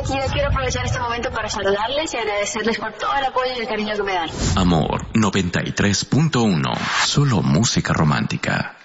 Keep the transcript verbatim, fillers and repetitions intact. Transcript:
yo quiero aprovechar este momento para saludarles y agradecerles por todo el apoyo y el cariño que me dan. Amor noventa y tres punto uno. Solo música romántica.